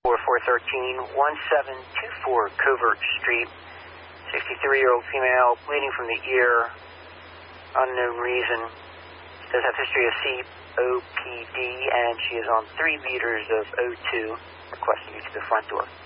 4413 1724 Covert Street. 63-year-old female, bleeding from the ear, unknown reason. Does have history of COPD, and she is on 3 liters of O2. Requesting you to the front door.